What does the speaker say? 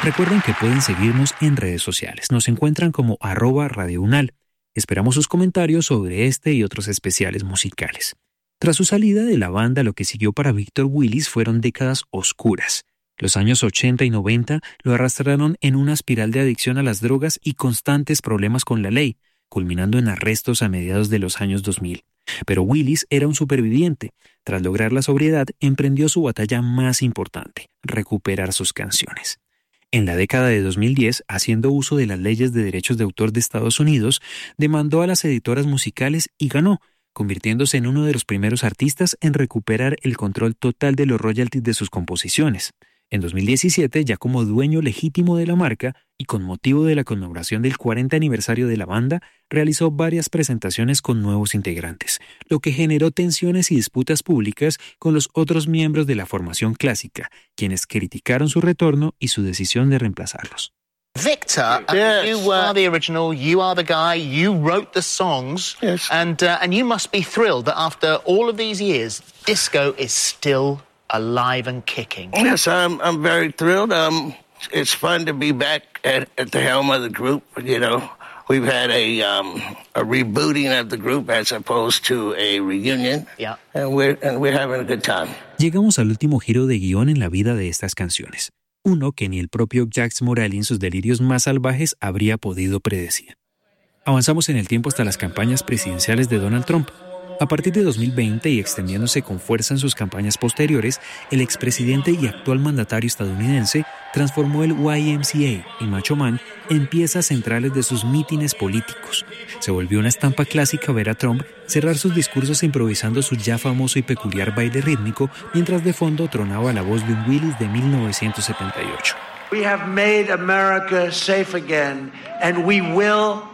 Recuerden que pueden seguirnos en redes sociales. Nos encuentran como @radiounal. Esperamos sus comentarios sobre este y otros especiales musicales. Tras su salida de la banda, lo que siguió para Víctor Willis fueron décadas oscuras. Los años 80 y 90 lo arrastraron en una espiral de adicción a las drogas y constantes problemas con la ley, culminando en arrestos a mediados de los años 2000. Pero Willis era un superviviente. Tras lograr la sobriedad, emprendió su batalla más importante: recuperar sus canciones. En la década de 2010, haciendo uso de las leyes de derechos de autor de Estados Unidos, demandó a las editoras musicales y ganó, convirtiéndose en uno de los primeros artistas en recuperar el control total de los royalties de sus composiciones. En 2017, ya como dueño legítimo de la marca y con motivo de la conmemoración del 40 aniversario de la banda, realizó varias presentaciones con nuevos integrantes, lo que generó tensiones y disputas públicas con los otros miembros de la formación clásica, quienes criticaron su retorno y su decisión de reemplazarlos. Victor, Yes. you are the original, you are the guy, you wrote the songs, Yes. and you must be thrilled that after all of these years, disco is still alive and kicking. Yes, I'm very thrilled. It's fun to be back at the helm of the group. You know, we've had a rebooting of the group as opposed to a reunion. Yeah. And we're having a good time. Llegamos al último giro de guión en la vida de estas canciones, uno que ni el propio Jacques Morali en sus delirios más salvajes habría podido predecir. Avanzamos en el tiempo hasta las campañas presidenciales de Donald Trump. A partir de 2020 y extendiéndose con fuerza en sus campañas posteriores, el expresidente y actual mandatario estadounidense transformó el YMCA y Macho Man en piezas centrales de sus mítines políticos. Se volvió una estampa clásica ver a Trump cerrar sus discursos improvisando su ya famoso y peculiar baile rítmico, mientras de fondo tronaba la voz de un Willis de 1978. We have made America safe again, and we will